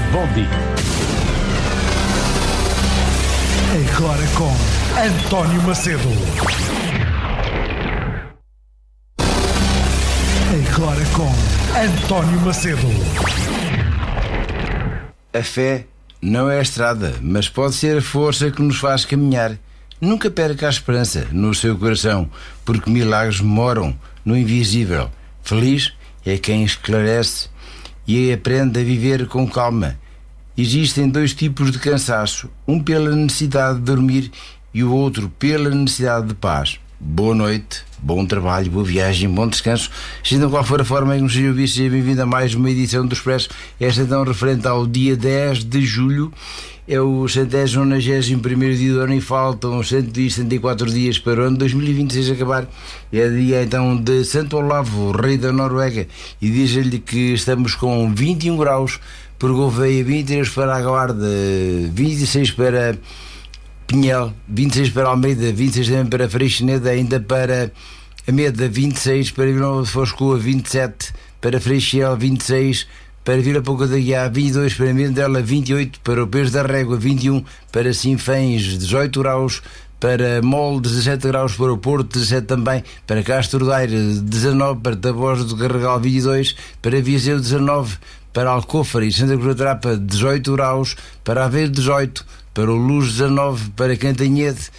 Bom dia. Agora com António Macedo. Agora com António Macedo. A fé não é a estrada, mas pode ser a força que nos faz caminhar. Nunca perca a esperança no seu coração, porque milagres moram no invisível. Feliz é quem esclarece e aprende a viver com calma. Existem dois tipos de cansaço, um pela necessidade de dormir e o outro pela necessidade de paz. Boa noite, bom trabalho, boa viagem, bom descanso. Seja qual for a forma em que nos seja ouvido, seja bem-vindo a mais uma edição do Expresso. Esta então referente ao dia 10 de julho. É o 191º dia do ano e faltam 174 dias para o ano 2026 acabar. É dia então de Santo Olavo, rei da Noruega, e diz-lhe que estamos com 21 graus por Gouveia, 23 para a Guarda, 26 para Pinhel, 26 para Almeida, 26 também para Freixeneda, ainda para Ameda, 26 para Vila Nova de Foscoa, 27 para Freixel, 26 para Vila Pouca da Guiá, 22 para Mirandela, 28 para o Peso da Régua, 21 para Sinfãs, 18 graus para Mol, 17 graus para o Porto, 17 também para Castro Daire, 19 para Tabosa do Carregal, 22 para Viseu, 19 para Alcofre e Santa Cruz da Trapa, 18 graus para Aveiro, 18 para o Luz, 19 para Cantanhede,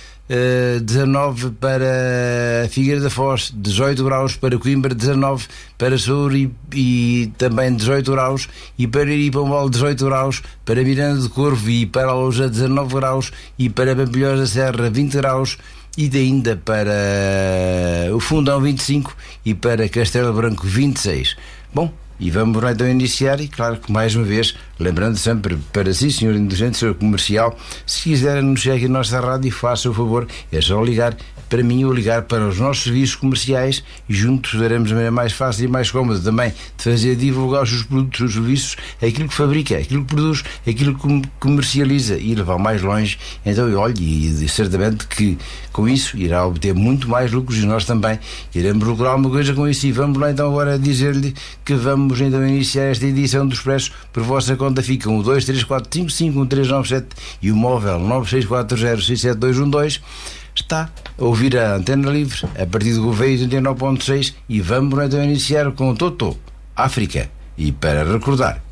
19 para Figueira da Foz, 18 graus para Coimbra, 19 para Souro e também 18 graus, e para Iripombal 18 graus, para Miranda de Corvo e para a Loja 19 graus, e para Pampilhós da Serra 20 graus, e ainda para o Fundão 25 e para Castelo Branco 26. Bom, e vamos lá então iniciar, e claro que mais uma vez, lembrando sempre para si, senhor indulgente, senhor comercial, se quiser anunciar aqui a nossa rádio, faça o favor, é só ligar para mim ou ligar para os nossos serviços comerciais, e juntos daremos a maneira mais fácil e mais cómoda também de fazer divulgar os seus produtos, os seus serviços, aquilo que fabrica, aquilo que produz, aquilo que comercializa, e levar mais longe. Então, olhe, e certamente que com isso irá obter muito mais lucros, e nós também iremos lucrar alguma coisa com isso. E vamos lá então agora dizer-lhe que vamos então iniciar esta edição do Expresso. Por vossa conta ficam o 234551397 e o móvel 96406712. Está a ouvir a Antena Livre a partir do Gouveia 89.6, e vamos então iniciar com Totó, África. E para recordar,